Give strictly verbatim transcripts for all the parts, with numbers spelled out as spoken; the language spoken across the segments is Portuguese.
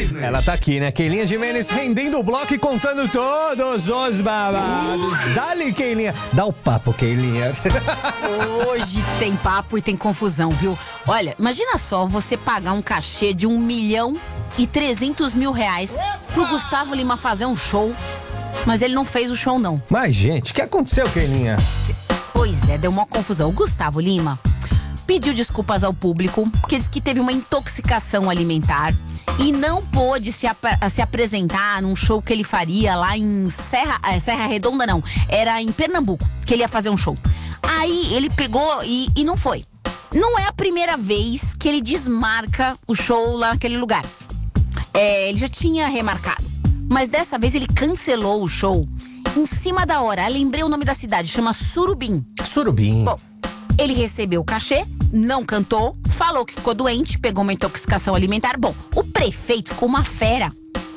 Ela tá aqui, né? Keilinha Jimenez rendendo o bloco e contando todos os babados. Dá-lhe, Keilinha. Dá o papo, Keilinha. Hoje tem papo e tem confusão, viu? Olha, imagina só você pagar um cachê de um milhão e trezentos mil reais pro Gustavo Lima fazer um show, mas ele não fez o show, não. Mas, gente, o que aconteceu, Keilinha? Pois é, deu uma confusão. O Gustavo Lima pediu desculpas ao público, porque disse que teve uma intoxicação alimentar e não pôde se, ap se apresentar num show que ele faria lá em Serra, eh, Serra Redonda, não. Era em Pernambuco, que ele ia fazer um show. Aí ele pegou e, e não foi. Não é a primeira vez que ele desmarca o show lá naquele lugar. É, ele já tinha remarcado. Mas dessa vez ele cancelou o show em cima da hora. Eu lembrei o nome da cidade, chama Surubim. Surubim. Bom, ele recebeu o cachê, não cantou, falou que ficou doente, pegou uma intoxicação alimentar. Bom, o prefeito ficou uma fera.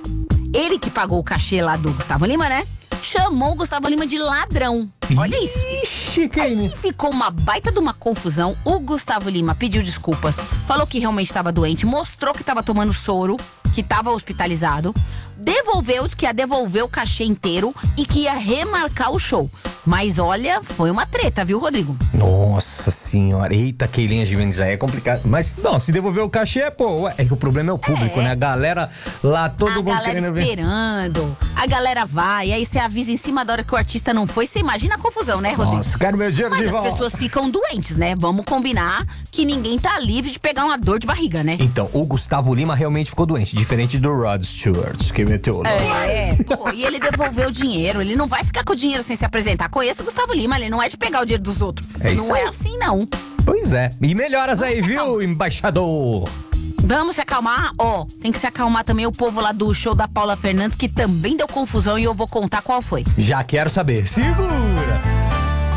Ele que pagou o cachê lá do Gustavo Lima, né? Chamou o Gustavo Lima de ladrão. Olha isso. Ixi, Keilinha. Aí ficou uma baita de uma confusão. O Gustavo Lima pediu desculpas, falou que realmente estava doente, mostrou que estava tomando soro, que estava hospitalizado, devolveu, disse que ia devolver o cachê inteiro e que ia remarcar o show. Mas olha, foi uma treta, viu, Rodrigo? Nossa senhora, eita, Keilinha Jimenez, aí é complicado. Mas, não, se devolver o cachê, pô, é que o problema é o público, É. né? A galera lá, todo a mundo galera querendo ver. esperando, a galera vai, aí você avisa em cima da hora que o artista não foi, você imagina a confusão, né, Rodrigo? Nossa, quero meu dinheiro Mas de as volta. pessoas ficam doentes, né? Vamos combinar que ninguém tá livre de pegar uma dor de barriga, né? Então, o Gustavo Lima realmente ficou doente, diferente do Rod Stewart, que meteu o louco. É, pô, e ele devolveu o dinheiro, ele não vai ficar com o dinheiro sem se apresentar. Conheço o Gustavo Lima, ele não é de pegar o dinheiro dos outros. É isso não aí. é assim, não. Pois é. E melhoras aí, Vamos se viu, acalmar. embaixador? Vamos se acalmar? Ó, tem que se acalmar também o povo lá do show da Paula Fernandes, que também deu confusão e eu vou contar qual foi. Já quero saber. Segura!